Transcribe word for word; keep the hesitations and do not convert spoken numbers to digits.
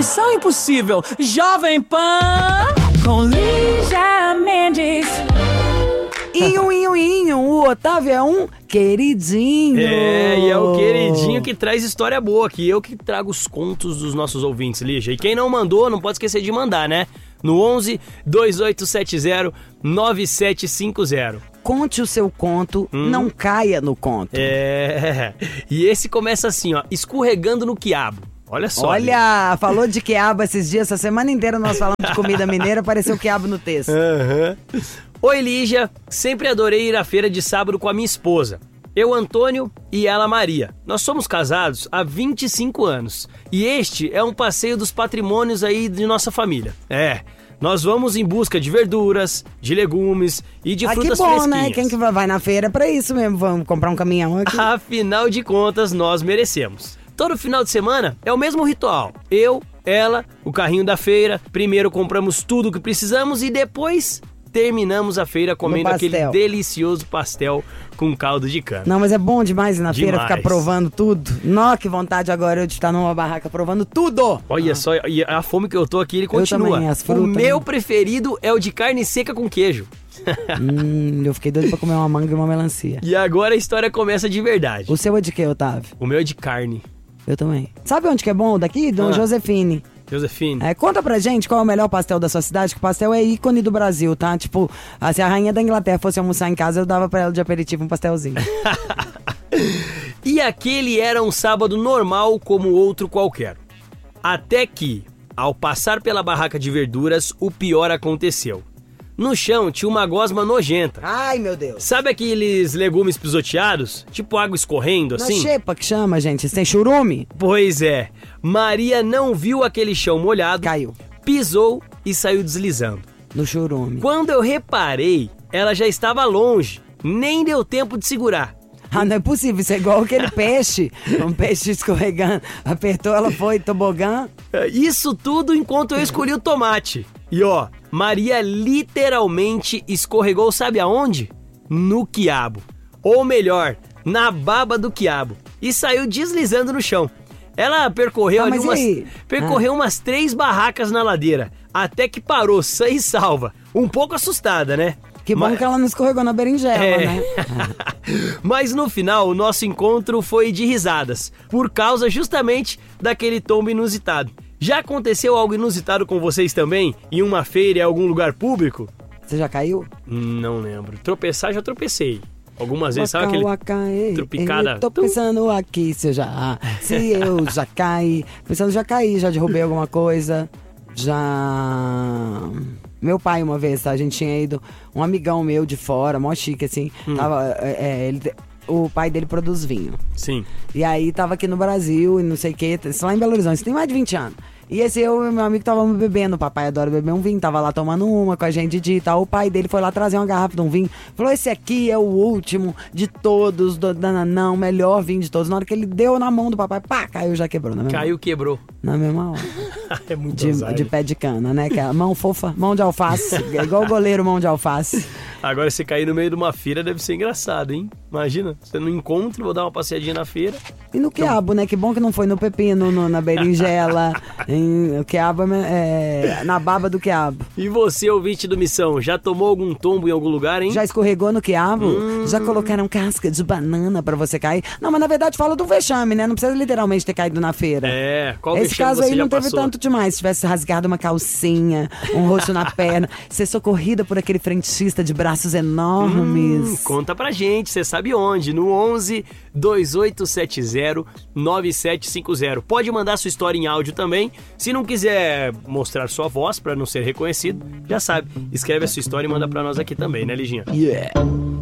Missão Impossível, Jovem Pan, com Lígia Mendes. Inho, inho, inho, o Otávio é um queridinho. É, e é o queridinho que traz história boa aqui. Eu que trago os contos dos nossos ouvintes, Lígia. E quem não mandou, não pode esquecer de mandar, né? No onze, dois oito sete zero, nove sete cinco zero. Conte o seu conto, hum. não caia no conto. É, e esse começa assim, ó, escorregando no quiabo. Olha só. Olha, falou de quiabo esses dias, essa semana inteira nós falamos de comida mineira, apareceu quiabo no texto. Uhum. Oi, Lígia, sempre adorei ir à feira de sábado com a minha esposa. Eu, Antônio, e ela, Maria. Nós somos casados há vinte e cinco anos. E este é um passeio dos patrimônios aí de nossa família. É, nós vamos em busca de verduras, de legumes e de ah, frutas que bom, fresquinhas. Né? Quem que vai na feira é pra isso mesmo, vamos comprar um caminhão aqui. Afinal de contas, nós merecemos. Todo final de semana é o mesmo ritual. Eu, ela, o carrinho da feira. Primeiro compramos tudo o que precisamos e depois terminamos a feira comendo aquele delicioso pastel com caldo de cana. Não, mas é bom demais ir na demais. feira ficar provando tudo. Nó, que vontade agora eu de estar numa barraca provando tudo. Olha ah. só, e a fome que eu tô aqui, ele continua. Eu também, as frutas, o meu né? preferido é o de carne seca com queijo. hum, eu fiquei doido pra comer uma manga e uma melancia. E agora a história começa de verdade. O seu é de quê, Otávio? O meu é de carne. Eu também. Sabe onde que é bom? Daqui? Dona ah. Josefine. Josefine. É, conta pra gente qual é o melhor pastel da sua cidade, que o pastel é ícone do Brasil, tá? Tipo, se a rainha da Inglaterra fosse almoçar em casa, eu dava pra ela de aperitivo um pastelzinho. E aquele era um sábado normal como outro qualquer. Até que, ao passar pela barraca de verduras, o pior aconteceu. No chão tinha uma gosma nojenta. Ai, meu Deus. Sabe aqueles legumes pisoteados? Tipo água escorrendo, assim? Na xepa que chama, gente. Você tem churume? Pois é. Maria não viu aquele chão molhado. Caiu. Pisou e saiu deslizando. No churume. Quando eu reparei, ela já estava longe. Nem deu tempo de segurar. Ah, não é possível. Isso é igual aquele peixe. Um peixe escorregando. Apertou, ela foi, tobogã. Isso tudo enquanto eu escolhi o tomate. E ó, Maria literalmente escorregou, sabe aonde? No quiabo. Ou melhor, na baba do quiabo. E saiu deslizando no chão. Ela percorreu, ah, ali umas, percorreu ah. umas três barracas na ladeira. Até que parou, sã e salva. Um pouco assustada, né? Que bom Mas... que ela não escorregou na berinjela, é... né? Mas no final, o nosso encontro foi de risadas. Por causa justamente daquele tombo inusitado. Já aconteceu algo inusitado com vocês também? Em uma feira, em algum lugar público? Você já caiu? Não lembro. Tropeçar, já tropecei. Algumas vezes, waka, sabe aquele waka, ei, tropicada? Eu tô pensando aqui se eu já... Se eu já caí. Pensando, já caí, já derrubei alguma coisa. Já... Meu pai uma vez, tá? A gente tinha ido... Um amigão meu de fora, mó chique, assim. Hum. Tava... É, ele... O pai dele produz vinho. Sim. E aí tava aqui no Brasil e não sei o que, lá em Belo Horizonte, isso tem mais de vinte anos. E esse eu e meu amigo tava bebendo, o papai adora beber um vinho, tava lá tomando uma com a gente de tal. O pai dele foi lá trazer uma garrafa de um vinho, falou, esse aqui é o último de todos, do, não, o melhor vinho de todos. Na hora que ele deu na mão do papai, pá, caiu, já quebrou. Na mesma caiu, hora. quebrou. Na mesma hora. É muito de, de pé de cana, né? Que é a mão fofa, mão de alface, é igual o goleiro mão de alface. Agora, se cair no meio de uma feira, deve ser engraçado, hein? Imagina, você não encontra, vou dar uma passeadinha na feira. E no quiabo, né? Que bom que não foi no pepino, no, na berinjela, em, o quiabo é na baba do quiabo. E você, ouvinte do Missão, já tomou algum tombo em algum lugar, hein? Já escorregou no quiabo? Hum. Já colocaram casca de banana pra você cair? Não, mas na verdade fala do vexame, né? Não precisa literalmente ter caído na feira. É, qual Esse vexame caso você aí já não teve passou? tanto demais. Se tivesse rasgado uma calcinha, um roxo na perna, ser socorrida por aquele frentista de braços enormes. Hum, conta pra gente, você sabe onde? No onze, dois oito sete zero, nove sete cinco zero. Pode mandar sua história em áudio também. Se não quiser mostrar sua voz pra não ser reconhecido, já sabe, escreve a sua história e manda pra nós aqui também, né, Liginha? Yeah.